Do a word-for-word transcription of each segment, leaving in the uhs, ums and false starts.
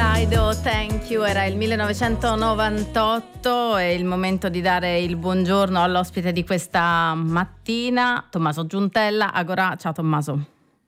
Dido, Thank You, era il millenovecentonovantotto, è il momento di dare il buongiorno all'ospite di questa mattina, Tommaso Giuntella, Agorà. Ciao Tommaso.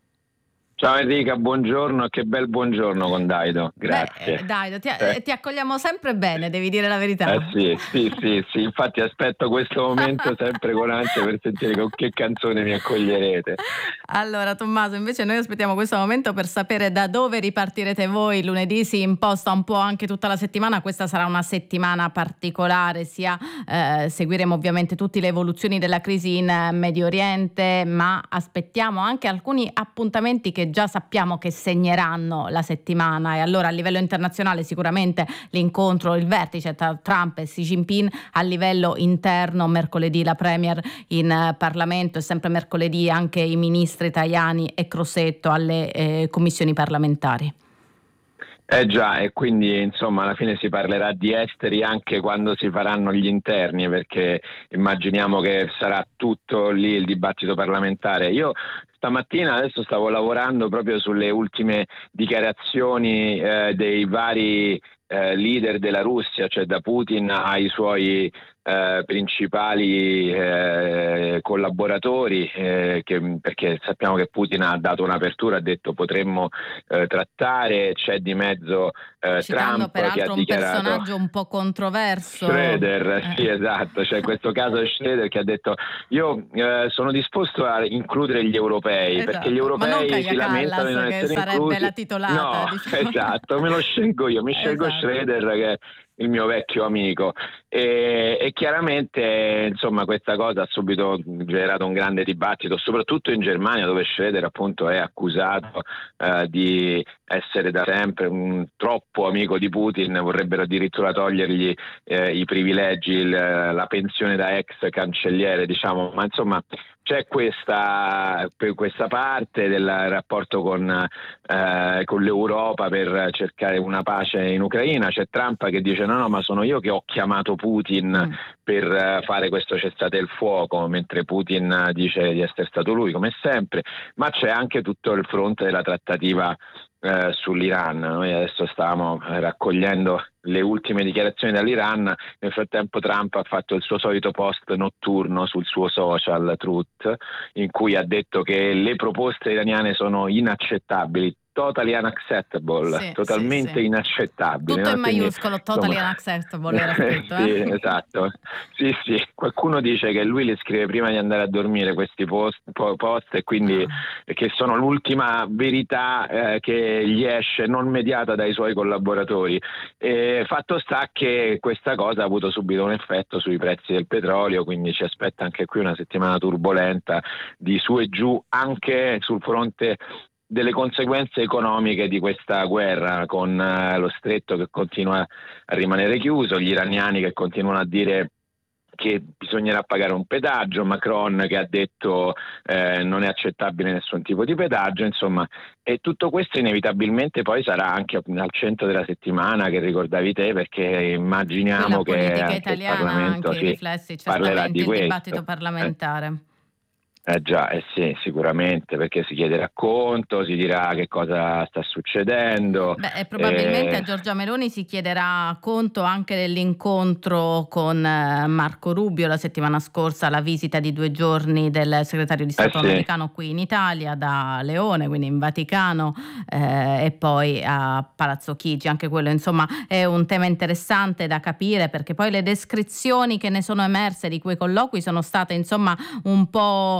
Ciao Enrica, buongiorno, che bel buongiorno con Daido, grazie. Beh, Daido, ti, eh. ti accogliamo sempre bene, devi dire la verità. Eh sì, sì, sì, sì, infatti aspetto questo momento sempre con ansia per sentire con che canzone mi accoglierete. Allora Tommaso, invece noi aspettiamo questo momento per sapere da dove ripartirete voi. Lunedì si imposta un po' anche tutta la settimana, questa sarà una settimana particolare, sia eh, seguiremo ovviamente tutte le evoluzioni della crisi in Medio Oriente, ma aspettiamo anche alcuni appuntamenti che già sappiamo che segneranno la settimana. E allora a livello internazionale sicuramente l'incontro, il vertice tra Trump e Xi Jinping. A livello interno mercoledì la Premier in Parlamento e sempre mercoledì anche i ministri Tajani e Crosetto alle eh, commissioni parlamentari. Eh già, e quindi insomma alla fine si parlerà di esteri anche quando si faranno gli interni, perché immaginiamo che sarà tutto lì il dibattito parlamentare. Io stamattina adesso stavo lavorando proprio sulle ultime dichiarazioni eh, dei vari eh, leader della Russia, cioè da Putin ai suoi eh, principali eh, collaboratori, eh, che, perché sappiamo che Putin ha dato un'apertura, ha detto potremmo eh, trattare, c'è di mezzo eh, Citando Trump peraltro che ha un dichiarato personaggio un po' controverso. Schroeder, eh. sì esatto, c'è questo caso di Schroeder che ha detto io eh, sono disposto a includere gli europei, Esatto. perché gli Ma non europei Kaja si lamentano di non Kallas, che essere sarebbe inclusi. la titolata. No, Diciamo. esatto, me lo scelgo io, mi scelgo Esatto. Schroeder che è il mio vecchio amico e, e chiaramente insomma questa cosa ha subito generato un grande dibattito, soprattutto in Germania, dove Schroeder appunto è accusato eh, di essere da sempre un troppo amico di Putin, vorrebbero addirittura togliergli eh, i privilegi, il, la pensione da ex cancelliere, diciamo, ma insomma c'è questa, questa parte del rapporto con, eh, con l'Europa per cercare una pace in Ucraina. C'è Trump che dice no no ma sono io che ho chiamato Putin mm. per fare questo cessate il fuoco, mentre Putin dice di essere stato lui come sempre. Ma c'è anche tutto il fronte della trattativa eh, sull'Iran. Noi adesso stavamo raccogliendo le ultime dichiarazioni dall'Iran. Nel frattempo Trump ha fatto il suo solito post notturno sul suo social Truth, in cui ha detto che le proposte iraniane sono inaccettabili, totally unacceptable, sì, totalmente sì, sì. inaccettabili. Tutto no? in Quindi, maiuscolo, totally insomma, unacceptable era scritto. sì, eh? esatto. Sì, sì. Qualcuno dice che lui li scrive prima di andare a dormire questi post, post e quindi no. che sono l'ultima verità eh, che gli esce non mediata dai suoi collaboratori. E fatto sta che questa cosa ha avuto subito un effetto sui prezzi del petrolio, quindi ci aspetta anche qui una settimana turbolenta di su e giù anche sul fronte delle conseguenze economiche di questa guerra, con uh, lo stretto che continua a rimanere chiuso, gli iraniani che continuano a dire che bisognerà pagare un pedaggio, Macron che ha detto eh, non è accettabile nessun tipo di pedaggio, insomma, e tutto questo inevitabilmente poi sarà anche al centro della settimana che ricordavi te, perché immaginiamo che politica anche italiana, il Parlamento anche i sì, riflessi, parlerà di certamente il questo. dibattito parlamentare. Eh. Eh già, eh sì, sicuramente, perché si chiederà conto, si dirà che cosa sta succedendo. Beh, e probabilmente eh... a Giorgia Meloni si chiederà conto anche dell'incontro con Marco Rubio la settimana scorsa, la visita di due giorni del segretario di Stato eh sì. americano qui in Italia, da Leone, quindi in Vaticano, eh, e poi a Palazzo Chigi. Anche quello, insomma, è un tema interessante da capire, perché poi le descrizioni che ne sono emerse di quei colloqui sono state, insomma, un po'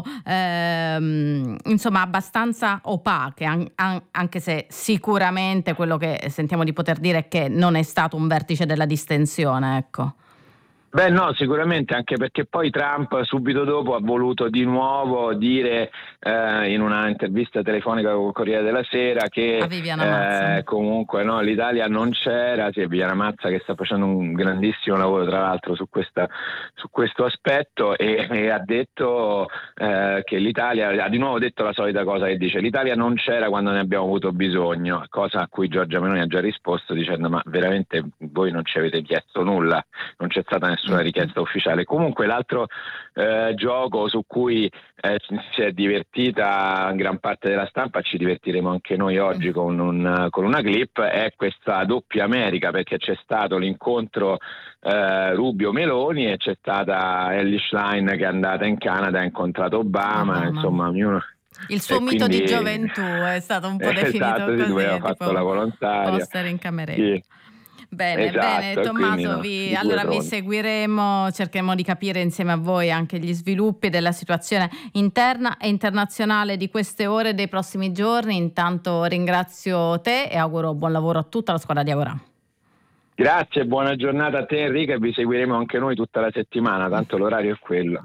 Ehm, insomma abbastanza opache, an- an- anche se sicuramente quello che sentiamo di poter dire è che non è stato un vertice della distensione, ecco. Beh no, sicuramente, anche perché poi Trump subito dopo ha voluto di nuovo dire eh, in una intervista telefonica con il Corriere della Sera che eh, comunque no, l'Italia non c'era, sì, Viviana Mazza che sta facendo un grandissimo lavoro tra l'altro su, questa, su questo aspetto e, e ha detto eh, che l'Italia, ha di nuovo detto la solita cosa che dice l'Italia non c'era quando ne abbiamo avuto bisogno, cosa a cui Giorgia Meloni ha già risposto dicendo ma veramente voi non ci avete chiesto nulla, non c'è stata nessuna nessuna richiesta ufficiale. Comunque l'altro eh, gioco su cui eh, si è divertita gran parte della stampa, ci divertiremo anche noi oggi con, un, con una clip, è questa doppia America, perché c'è stato l'incontro eh, Rubio-Meloni e c'è stata Ellie Schlein che è andata in Canada, ha incontrato Obama, Obama. insomma ognuno... Il suo e mito quindi, di gioventù è stato un po' definito esatto, così, lui aveva tipo fatto la volontaria. poster in cameretta. Sì. Bene, Esatto, bene Tommaso, no, vi, allora vi seguiremo, cercheremo di capire insieme a voi anche gli sviluppi della situazione interna e internazionale di queste ore e dei prossimi giorni. Intanto ringrazio te e auguro buon lavoro a tutta la squadra di Agorà. Grazie, buona giornata a te Enrica, e vi seguiremo anche noi tutta la settimana, tanto l'orario è quello.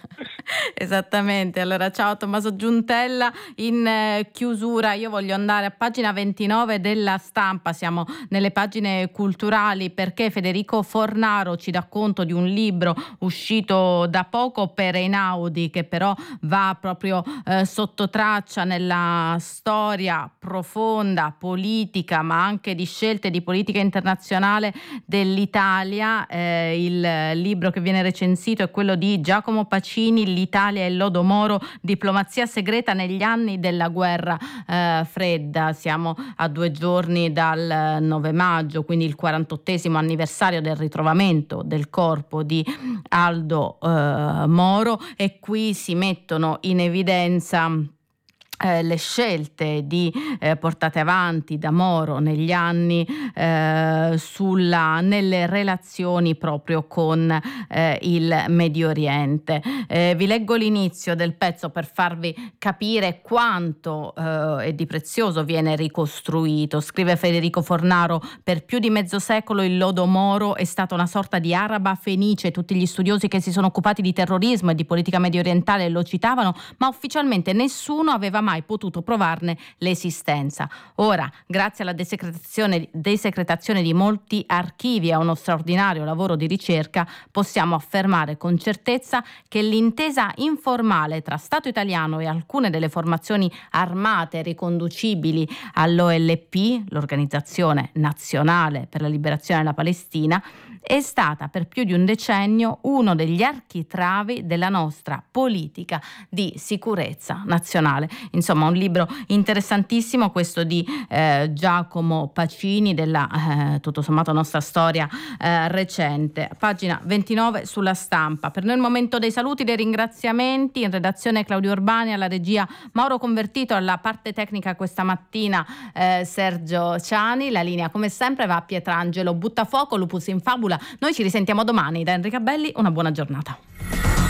Esattamente, allora ciao Tommaso Giuntella. In eh, chiusura io voglio andare a pagina ventinove della Stampa, siamo nelle pagine culturali, perché Federico Fornaro ci dà conto di un libro uscito da poco per Einaudi, che però va proprio eh, sotto traccia nella storia profonda, politica, ma anche di scelte di politica internazionale dell'Italia. Eh, il libro che viene recensito è quello di Giacomo Pacini, L'Italia e il lodo Moro, diplomazia segreta negli anni della guerra eh, fredda. Siamo a due giorni dal nove maggio, quindi il quarantottesimo anniversario del ritrovamento del corpo di Aldo eh, Moro, e qui si mettono in evidenza Eh, le scelte di, eh, portate avanti da Moro negli anni eh, sulla, nelle relazioni proprio con eh, il Medio Oriente. Eh, vi leggo l'inizio del pezzo per farvi capire quanto eh, e di prezioso viene ricostruito. Scrive Federico Fornaro: per più di mezzo secolo il lodo Moro è stata una sorta di araba fenice. Tutti gli studiosi che si sono occupati di terrorismo e di politica medio orientale lo citavano, ma ufficialmente nessuno aveva mai potuto provarne l'esistenza. Ora, grazie alla desecretazione, desecretazione di molti archivi e a uno straordinario lavoro di ricerca, possiamo affermare con certezza che l'intesa informale tra Stato italiano e alcune delle formazioni armate riconducibili all'O L P, l'Organizzazione Nazionale per la Liberazione della Palestina, è stata per più di un decennio uno degli architravi della nostra politica di sicurezza nazionale. Insomma, un libro interessantissimo questo di eh, Giacomo Pacini, della eh, tutto sommato nostra storia eh, recente. Pagina ventinove sulla Stampa. Per noi il momento dei saluti, dei ringraziamenti. In redazione Claudio Urbani, alla regia Mauro Convertito, alla parte tecnica questa mattina eh, Sergio Ciani. La linea come sempre va a Pietrangelo Buttafuoco, Lupus in Fabula. Noi ci risentiamo domani. Da Enrica Belli, una buona giornata.